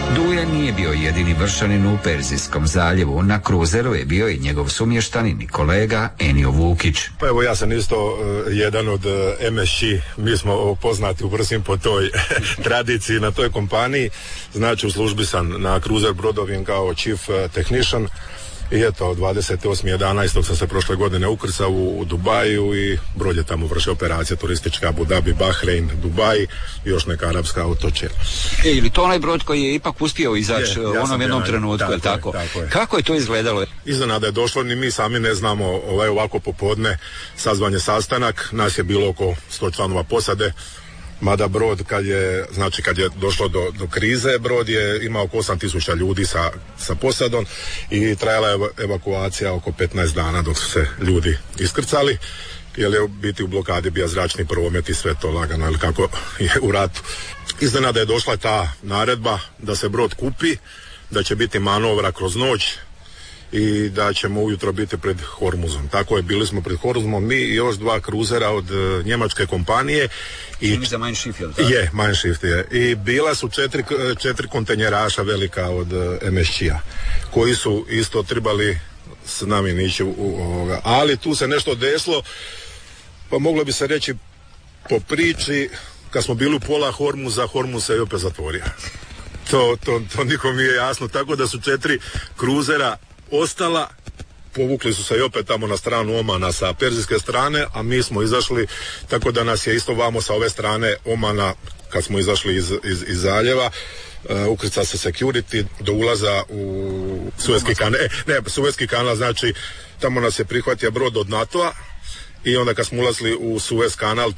Duje nije bio jedini Vršanin u Perzijskom zaljevu. Na kruzeru je bio i njegov sumještanin i kolega Enio Vukić. Pa evo, ja sam isto jedan od MSC. Mi smo poznati u Vršim po toj tradiciji na toj kompaniji. Znači, u službi sam na kruzer brodovim kao chief technician. I eto, 28.11. sam se prošle godine ukrcao u Dubaju i brod je tamo vršio operacije turistička Abu Dhabi, Bahrein, Dubaj i još neka arapska otočja. Ili to onaj brod koji je ipak uspio izaći u onom jednom trenutku, je tako? Tako je. Kako je to izgledalo? Iznenada je došlo, ni mi sami ne znamo, ovako popodne sazvan je sastanak, nas je bilo oko 100 članova posade. Mada brod kad je došlo do krize, brod je imao oko 8.000 ljudi sa posadom i trajala je evakuacija oko 15 dana dok su se ljudi iskrcali, jer je u biti u blokadi bio zračni promet i sve to lagano, ili kako je u ratu. Iznenada je došla ta naredba da se brod kupi, da će biti manovra kroz noć i da ćemo ujutro biti pred Hormuzom. Tako je, bili smo pred Hormuzom mi i još 2 kruzera od njemačke kompanije. Za Mein Schiff, jel' tako? Je, Mein Schiff je. I bila su 4 kontenjeraša velika od MSC-a, koji su isto trebali s nami nići ali tu se nešto desilo, pa moglo bi se reći po priči, kad smo bili u pola Hormuza, Hormuz se i opet zatvorio. To nikom nije jasno, tako da su 4 kruzera ostala, povukli su se i opet tamo na stranu Omana sa perzijske strane, a mi smo izašli, tako da nas je isto vamo sa ove strane Omana, kad smo izašli iz zaljeva, ukrca se security do ulaza u Suezki kanal. Suezki kanal, znači tamo nas je prihvatio brod od NATO-a i onda kad smo ulazili u Suez kanal,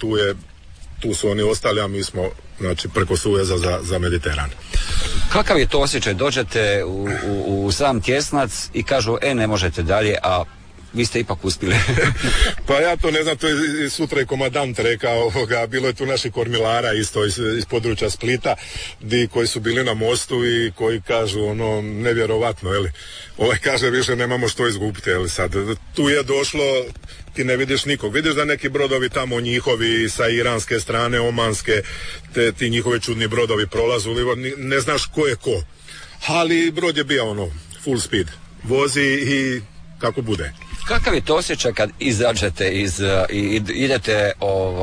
tu su oni ostali, a mi smo, znači, preko Sueza za Mediteran. Kakav je to osjećaj? Dođete u sam tjesnac i kažu, ne možete dalje, a vi ste ipak uspjeli. Pa ja to ne znam, to je sutra i komandant rekao, bilo je tu naših kormilara isto iz područja Splita, koji su bili na mostu i koji kažu, nevjerovatno, kaže, više nemamo što izgubiti, sad. Tu je došlo, ti ne vidiš nikog. Vidiš da neki brodovi tamo njihovi sa iranske strane, omanske, ti njihovi čudni brodovi prolazu, ne znaš ko je ko. Ali brod je bio full speed. Vozi i kako bude. Kakav je to osjećaj kad izađete i idete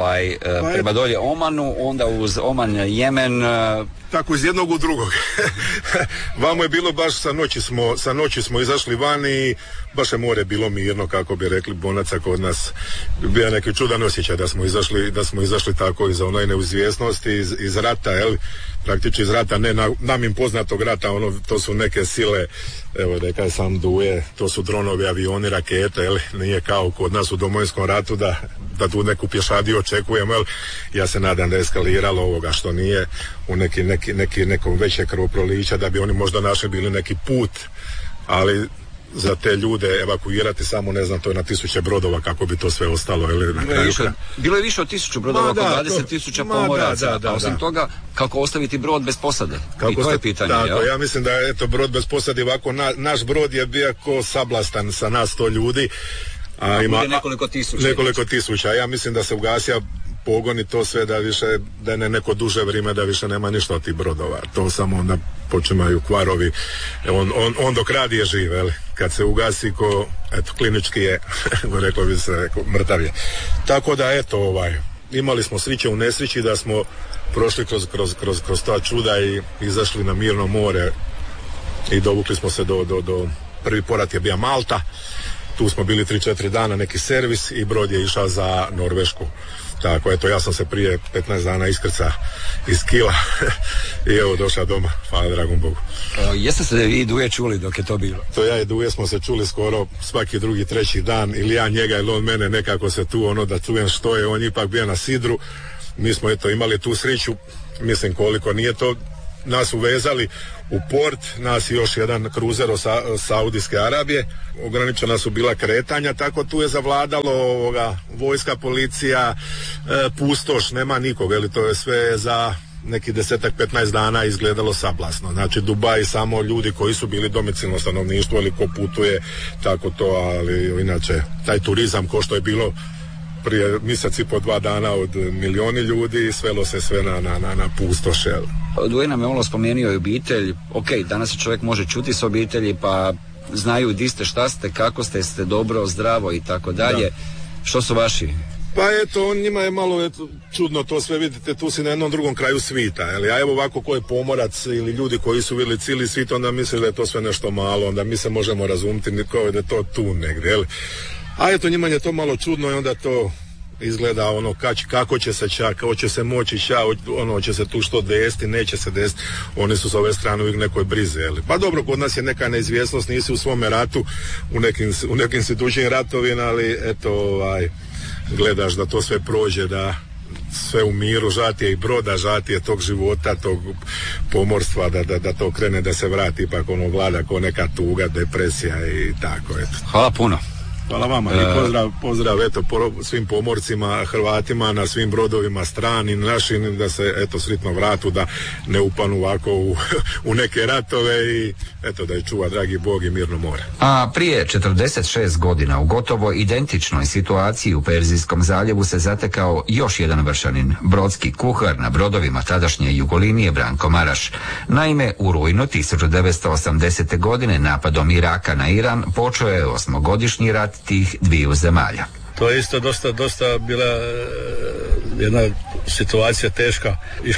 prema dolje Omanu, onda uz Oman Jemen? Tako, iz jednog u drugog. Vamo je bilo baš sa noći smo izašli van i baš je more bilo mirno, kako bi rekli bonaca kod nas. Bio neki čudan osjećaj da smo izašli tako iz onoj neizvjesnosti, iz rata, praktično iz rata, ne nam im poznatog rata, to su neke sile, evo da kažem sam Duje, to su dronovi, avioni, rakete, nije kao kod nas u Domovinskom ratu da tu neku pješadiju očekujemo, ja se nadam da je eskaliralo ovoga što nije u nekom veće krvoprolića, da bi oni možda našli bili neki put, ali za te ljude evakuirati samo, ne znam, to je na 1000 brodova, kako bi to sve ostalo, na kraju. Bilo je više od 1000 brodova, oko 20.000 pomoraca, a osim toga, kako ostaviti brod bez posade? I to je pitanje, tako, ja mislim da je brod bez posade ovako, naš brod je bio ko sablastan sa nas 100 ljudi, a ima nekoliko tisuća. Ja mislim da se ugasija pogon i to sve, da je neko duže vrijeme, da više nema ništa od tih brodova. To samo onda počimaju kvarovi. On dok radi je živ, kad se ugasi klinički je, reklo bi se, mrtav je. Tako da, imali smo sreće u nesreći da smo prošli kroz ta čuda i izašli na mirno more i dovukli smo se do prvi porat je bio Malta. Tu smo bili 3-4 dana, neki servis, i brod je išao za Norvešku. Tako, ja sam se prije 15 dana iskrca iz Kila i evo došao doma, hvala dragom Bogu. Jeste se vi i Duje čuli dok je to bilo? To ja i Duje smo se čuli skoro svaki drugi, treći dan, ili ja njega ili on mene, nekako se tu da čujem što je, on ipak bio na sidru. Mi smo imali tu sreću, mislim koliko, nije to nas uvezali u port, nas i još jedan kruzer od Saudijske Arabije, ograničena su bila kretanja, tako tu je zavladalo vojska, policija, pustoš, nema nikog, to je sve za neki 10-15 dana izgledalo sablasno. Znači Dubaj samo ljudi koji su bili domicilno stanovništvo ili ko putuje, tako to, ali inače taj turizam ko što je bilo prije mjesec i po 2 dana od milijoni ljudi i svelo se sve na pustoše. Dujina me malo spomenuo i obitelj. Ok, danas čovjek može čuti s obitelji pa znaju di ste, šta ste, kako ste dobro, zdravo i tako dalje. Što su vaši? Pa eto, njima je malo čudno to sve, vidite, tu si na jednom drugom kraju svita, a evo ovako ko je pomorac ili ljudi koji su vidjeli cijeli svit, onda misle da je to sve nešto malo, onda mi se možemo razumjeti da je to tu negdje, a eto njima je to malo čudno i onda to izgleda ono kako će se čak, kako će se moći ono će se tu što desiti, neće se desiti, oni su s ove strane uvijek nekoj brize, pa dobro, kod nas je neka neizvjesnost, nisi u svome ratu, u nekim si tuđim ratovima, ali eto gledaš da to sve prođe, da sve u miru, žatije i broda, žatije tog života, tog pomorstva, da to krene, da se vrati, ipak vlada ko neka tuga, depresija i tako, eto. Hvala puno. Hvala vama i pozdrav svim pomorcima, Hrvatima na svim brodovima stranim, našim, da se sretno vratu, da ne upanu ovako u neke ratove i da je čuva dragi Bog i mirno more. A prije 46 godina u gotovo identičnoj situaciji u Perzijskom zaljevu se zatekao još jedan vršanin, brodski kuhar na brodovima tadašnje Jugolinije Branko Maraš. Naime, u rujnu 1980. godine napadom Iraka na Iran počeo je 8-godišnji rat tih dviju zemalja. To je isto dosta bila jedna situacija teška.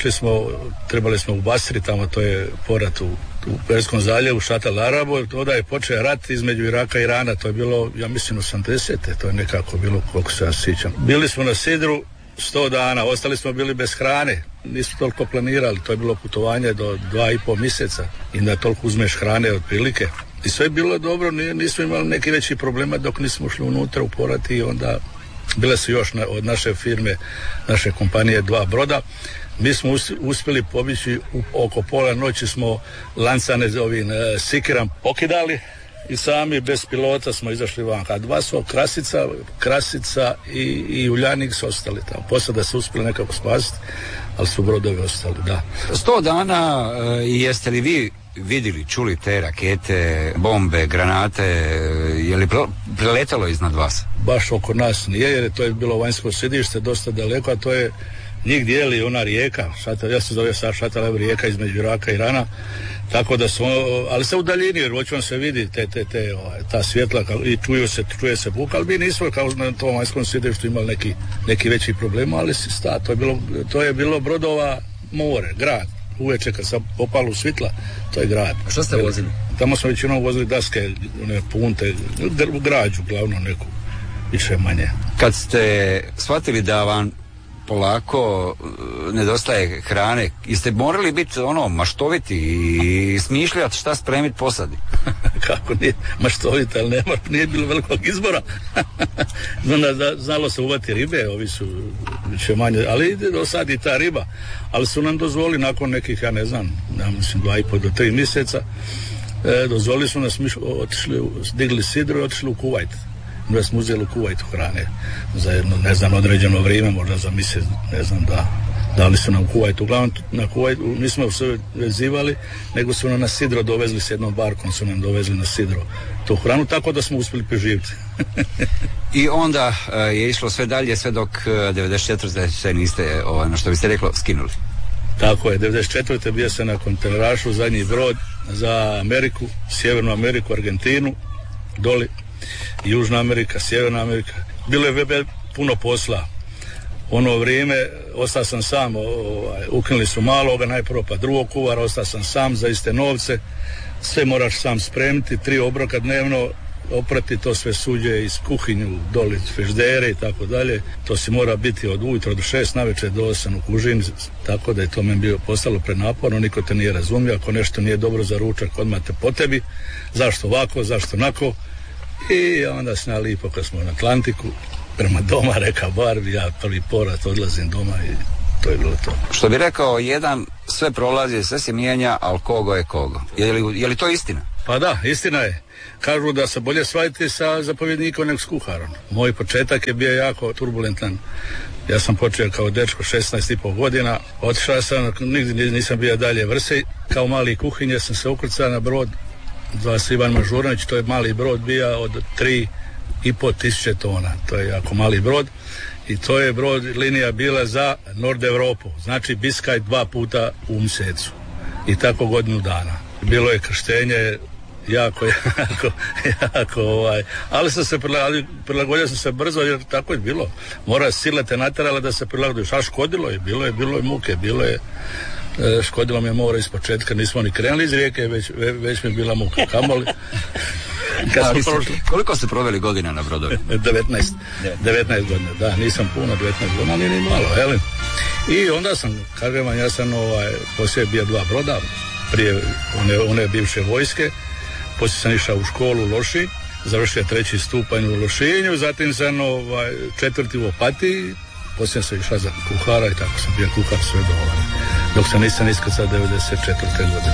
Trebali smo u Basri, tamo to je porat u Perzijskom zaljevu, Šat el Arabo, onda je počeo rat između Iraka i Irana, to je bilo, ja mislim, 80. To je nekako bilo, koliko se ja sjećam. Bili smo na sidru 100 dana, ostali smo bili bez hrane, nismo toliko planirali, to je bilo putovanje do 2,5 mjeseca i da toliko uzmeš hrane otprilike. I sve je bilo dobro, nismo imali neki veći problema dok nismo ušli unutra u porat i onda bile su još od naše firme, naše kompanije 2 broda. Mi smo uspjeli pobići, oko pola noći smo lancane sikiram pokidali i sami bez pilota smo izašli van. A 2 su Krasica i Uljanik su ostali tamo. Posada se uspjeli nekako spasiti, ali su brodovi ostali, da. 100 dana, jeste li vi vidjeli, čuli te rakete, bombe, granate, je li preletalo iznad vas? Baš oko nas nije, jer to je bilo vanjsko sedište, dosta daleko, a to je njih dijeli ona rijeka, ja se zove Šat el Arabo, rijeka između Iraka i Irana, tako da su, ali se u daljini, jer očevom se vidi ta svjetla i čuje se buka, ali mi nismo kao na tom vanjskom sedištu imali neki veći problem, ali to je bilo brodova, more, grad. Uveče kad sam popalu svitla, to je grad. Što ste vozili? Tamo smo većinom vozili daske, punte, građu glavno neku, više manje. Kad ste shvatili da vam polako nedostaje hrane, jeste morali biti maštoviti i smišljati šta spremiti posadi? Kako nije maštoviti, ali nije bilo velikog izbora. Znalo se uvati ribe, ovi su više manje, ali ide do sad i ta riba. Ali su nam dozvolili nakon nekih, ja mislim 2,5 do 3 mjeseca, dozvolili su nas, digli sidru i otišli u Kuvajt. Da smo uzeli u Kuvajtu hrane za jedno, određeno vrijeme, možda za mjesec, dali su nam u Kuvajtu. Uglavnom, na Kuvajtu nismo se vezivali, nego su nam na sidro dovezli s jednom barkom, su nam dovezli na sidro tu hranu, tako da smo uspjeli preživjeti. I onda je išlo sve dalje, sve dok 94. se niste, što biste reklo, skinuli. Tako je, 94. bio se na kontejnerašu, zadnji brod za Ameriku, Sjevernu Ameriku, Argentinu, doli, Južna Amerika, Sjeverna Amerika. Bilo je puno posla. Ono vrijeme ostao sam sam, ukinuli su maloga najprvo pa drugog kuvara, ostao sam sam za iste novce. Sve moraš sam spremiti, 3 obroka dnevno, oprati to sve suđe iz kuhinju, doli frižidere i tako dalje. To si mora biti od ujutro do 6, navečer do 8 u kužini, tako da je to meni postalo prenaporno, niko te nije razumio, ako nešto nije dobro za ručak, odmah te po tebi, zašto ovako, zašto onako. I onda se lipo kad smo na Atlantiku, prema doma, reka Barbie, ja prvi porat odlazim doma i to je bilo to. Što bi rekao jedan, sve prolazi, sve se mijenja, ali kogo je kogo. Je li to istina? Pa da, istina je. Kažu da se bolje svaditi sa zapovjednikom nego s kuharom. Moj početak je bio jako turbulentan. Ja sam počeo kao dečko 16,5 godina, otišao sam, nigdje nisam bio dalje vrse. Kao mali kuhinje sam se ukrcao na brod, zva se Ivan Mažuranić, to je mali brod bio od 3,5 tisuće tona, to je jako mali brod. i to je brod linija bila za Nord Europu, znači Biskaj 2 puta u mjesecu i tako godinu dana. Bilo je krštenje jako, ali sam se prilagodio sam se brzo jer tako je bilo. Mora sile te natjerala da se prilagodiš, a škodilo je, bilo je muke, škodilo mi je more iz početka, nismo ni krenuli iz rijeke, već mi je bila muka. Kamoli. Koliko ste proveli godina na brodovi? 19 godina, da, nisam puno, 19 godina, nije ni malo, jel? I onda sam, kažem vam, ja sam poslije bio 2 broda, prije one bivše vojske, poslije sam išao u školu u Loši, završio 3. stupanj u Lošinju, zatim sam 4. u Opatiji, poslije sam išao za kuhara i tako sam bio kuhar sve dok se nisam iskrcao 94. godine.